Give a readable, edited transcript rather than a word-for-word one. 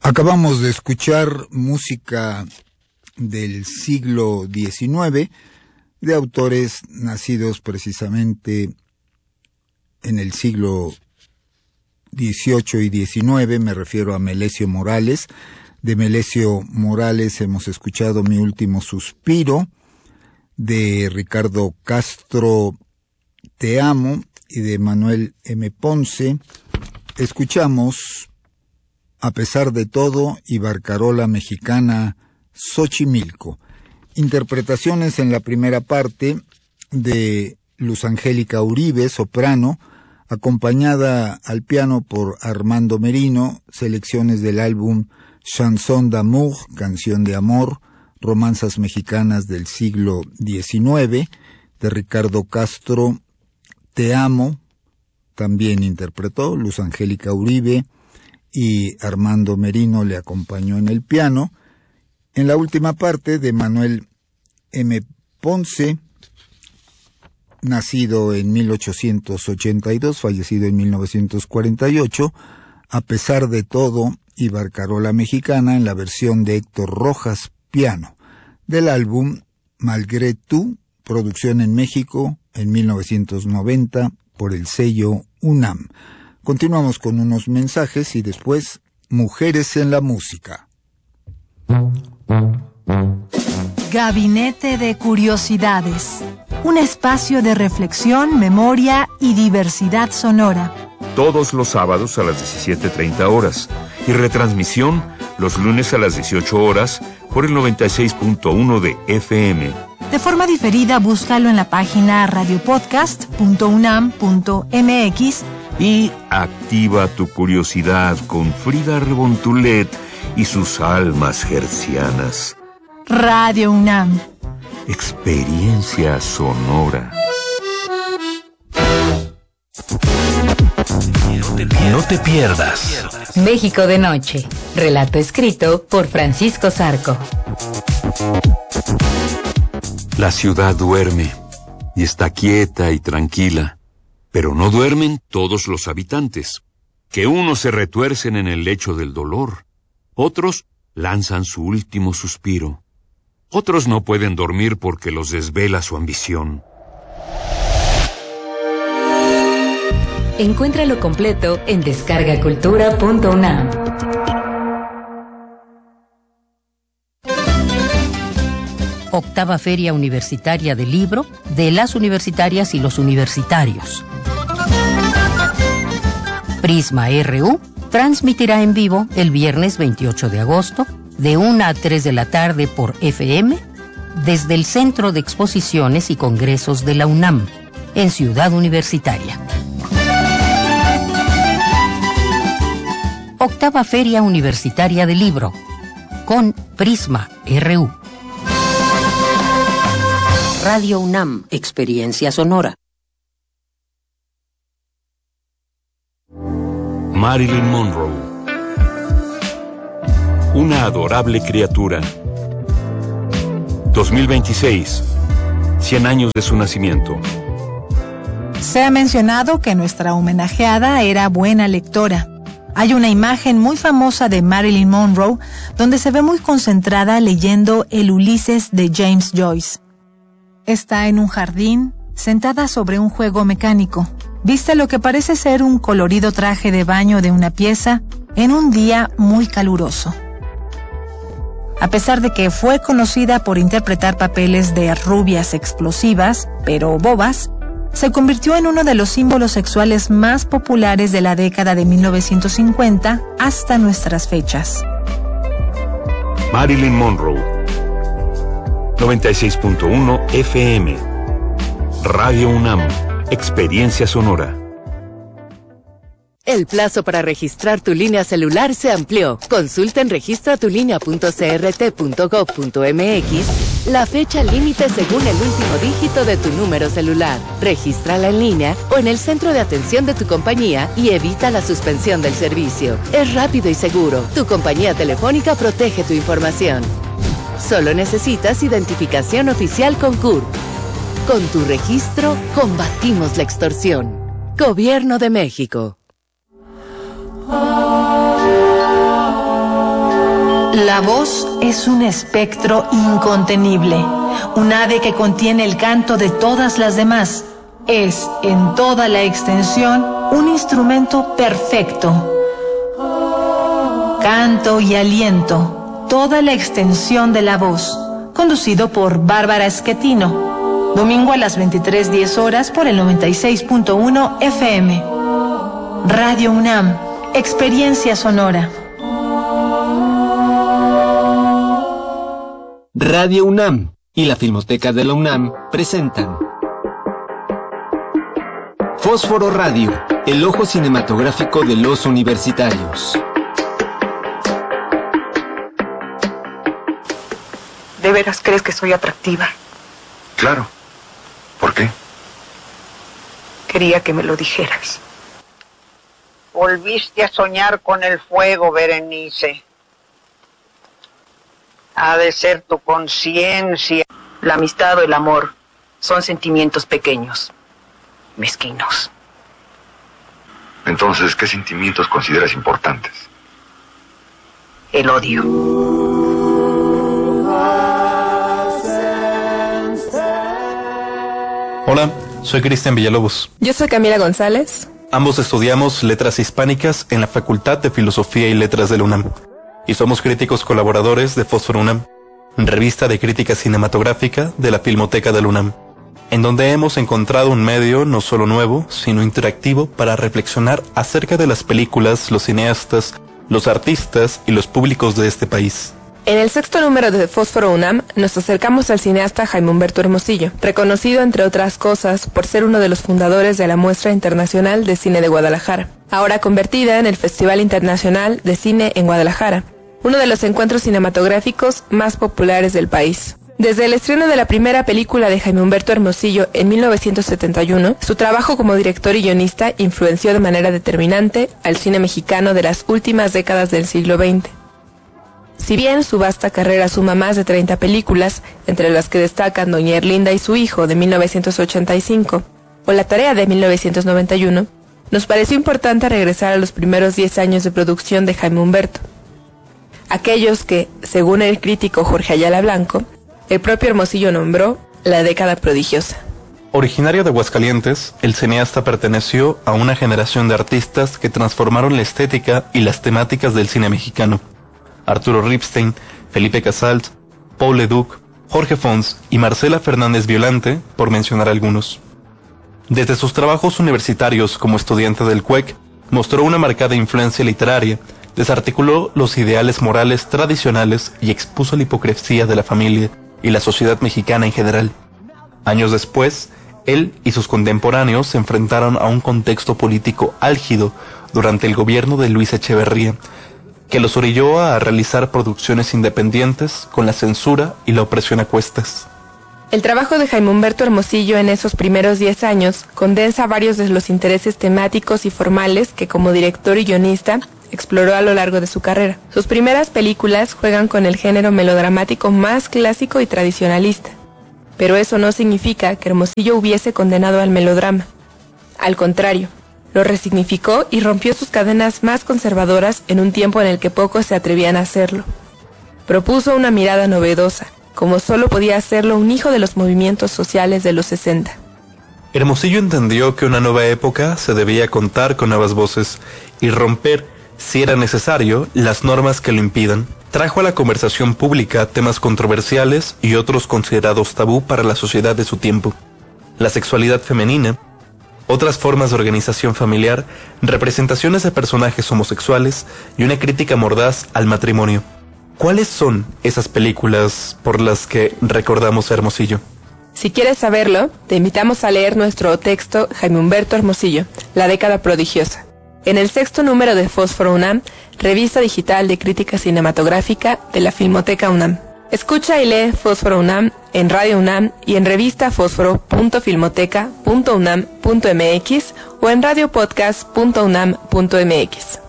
Acabamos de escuchar música del siglo XIX de autores nacidos precisamente en el siglo XVIII y XIX, me refiero a Melesio Morales. De Melesio Morales hemos escuchado Mi último suspiro, de Ricardo Castro, Te amo, y de Manuel M. Ponce escuchamos A pesar de todo y Barcarola Mexicana, Xochimilco. Interpretaciones en la primera parte de Luz Angélica Uribe, soprano, acompañada al piano por Armando Merino, selecciones del álbum Chanson d'amour, Canción de Amor, Romanzas Mexicanas del siglo XIX, de Ricardo Castro, Te amo, también interpretó Luz Angélica Uribe, y Armando Merino le acompañó en el piano. En la última parte de Manuel M. Ponce, nacido en 1882, fallecido en 1948, A pesar de todo y Barcarola Mexicana, en la versión de Héctor Rojas, piano, del álbum Malgré tú, producción en México en 1990 por el sello UNAM. Continuamos con unos mensajes y después Mujeres en la Música. Gabinete de Curiosidades, un espacio de reflexión, memoria y diversidad sonora. Todos los sábados a las 17:30 horas y retransmisión los lunes a las 18 horas por el 96.1 de FM. De forma diferida, búscalo en la página radiopodcast.unam.mx y activa tu curiosidad con Frida Rebontulet y sus almas hercianas. Radio UNAM. Experiencia sonora. No te pierdas México de Noche. Relato escrito por Francisco Zarco. La ciudad duerme y está quieta y tranquila, pero no duermen todos los habitantes, que unos se retuercen en el lecho del dolor, otros lanzan su último suspiro, otros no pueden dormir porque los desvela su ambición. Encuéntralo completo en descargacultura.unam. Octava Feria Universitaria del Libro, de las universitarias y los universitarios. Prisma RU transmitirá en vivo el viernes 28 de agosto, de 1 a 3 de la tarde por FM, desde el Centro de Exposiciones y Congresos de la UNAM, en Ciudad Universitaria. Octava Feria Universitaria del Libro, con Prisma RU. Radio UNAM, Experiencia Sonora. Marilyn Monroe. Una adorable criatura. 2026. 100 años de su nacimiento. Se ha mencionado que nuestra homenajeada era buena lectora. Hay una imagen muy famosa de Marilyn Monroe donde se ve muy concentrada leyendo el Ulises de James Joyce. Está en un jardín, sentada sobre un juego mecánico. Viste lo que parece ser un colorido traje de baño de una pieza en un día muy caluroso. A pesar de que fue conocida por interpretar papeles de rubias explosivas, pero bobas, se convirtió en uno de los símbolos sexuales más populares de la década de 1950 hasta nuestras fechas. Marilyn Monroe. 96.1 FM. Radio UNAM. Experiencia sonora. El plazo para registrar tu línea celular se amplió. Consulta en registratulínea.crt.gov.mx la fecha límite según el último dígito de tu número celular. Regístrala en línea o en el centro de atención de tu compañía y evita la suspensión del servicio. Es rápido y seguro. Tu compañía telefónica protege tu información. Solo necesitas identificación oficial con CURP. Con tu registro, combatimos la extorsión. Gobierno de México. La voz es un espectro incontenible, un ave que contiene el canto de todas las demás. Es, en toda la extensión, un instrumento perfecto. Canto y aliento, toda la extensión de la voz. Conducido por Bárbara Schettino. Domingo a las 23:10 horas por el 96.1 FM. Radio UNAM, experiencia sonora. Radio UNAM y la Filmoteca de la UNAM presentan Fósforo Radio, el ojo cinematográfico de los universitarios. ¿De veras crees que soy atractiva? Claro. ¿Por qué? Quería que me lo dijeras. Volviste a soñar con el fuego, Berenice. Ha de ser tu conciencia. La amistad o el amor son sentimientos pequeños, mezquinos. Entonces, ¿qué sentimientos consideras importantes? El odio. Hola, soy Cristian Villalobos. Yo soy Camila González. Ambos estudiamos Letras Hispánicas en la Facultad de Filosofía y Letras de la UNAM. Y somos críticos colaboradores de Fósforo UNAM, revista de crítica cinematográfica de la Filmoteca de la UNAM, en donde hemos encontrado un medio no solo nuevo, sino interactivo para reflexionar acerca de las películas, los cineastas, los artistas y los públicos de este país. En el 6º número de Fósforo UNAM nos acercamos al cineasta Jaime Humberto Hermosillo, reconocido entre otras cosas por ser uno de los fundadores de la Muestra Internacional de Cine de Guadalajara, ahora convertida en el Festival Internacional de Cine en Guadalajara, uno de los encuentros cinematográficos más populares del país. Desde el estreno de la primera película de Jaime Humberto Hermosillo en 1971, su trabajo como director y guionista influenció de manera determinante al cine mexicano de las últimas décadas del siglo XX. Si bien su vasta carrera suma más de 30 películas, entre las que destacan Doña Erlinda y su hijo de 1985 o La tarea de 1991, nos pareció importante regresar a los primeros 10 años de producción de Jaime Humberto. Aquellos que, según el crítico Jorge Ayala Blanco, el propio Hermosillo nombró la década prodigiosa. Originario de Aguascalientes, el cineasta perteneció a una generación de artistas que transformaron la estética y las temáticas del cine mexicano. Arturo Ripstein, Felipe Casals, Paul Leduc, Jorge Fons y Marcela Fernández Violante, por mencionar algunos. Desde sus trabajos universitarios como estudiante del CUEC, mostró una marcada influencia literaria, desarticuló los ideales morales tradicionales y expuso la hipocresía de la familia y la sociedad mexicana en general. Años después, él y sus contemporáneos se enfrentaron a un contexto político álgido durante el gobierno de Luis Echeverría, que los orilló a realizar producciones independientes con la censura y la opresión a cuestas. El trabajo de Jaime Humberto Hermosillo en esos primeros 10 años condensa varios de los intereses temáticos y formales que como director y guionista exploró a lo largo de su carrera. Sus primeras películas juegan con el género melodramático más clásico y tradicionalista, pero eso no significa que Hermosillo hubiese condenado al melodrama. Al contrario, lo resignificó y rompió sus cadenas más conservadoras en un tiempo en el que pocos se atrevían a hacerlo. Propuso una mirada novedosa, como solo podía hacerlo un hijo de los movimientos sociales de los 60. Hermosillo entendió que una nueva época se debía contar con nuevas voces y romper, si era necesario, las normas que lo impidan. Trajo a la conversación pública temas controversiales y otros considerados tabú para la sociedad de su tiempo. La sexualidad femenina, otras formas de organización familiar, representaciones de personajes homosexuales y una crítica mordaz al matrimonio. ¿Cuáles son esas películas por las que recordamos a Hermosillo? Si quieres saberlo, te invitamos a leer nuestro texto Jaime Humberto Hermosillo, La década prodigiosa, en el 6º número de Fósforo UNAM, revista digital de crítica cinematográfica de la Filmoteca UNAM. Escucha y lee Fósforo UNAM en Radio UNAM y en revista fósforo.filmoteca.unam.mx o en radiopodcast.unam.mx.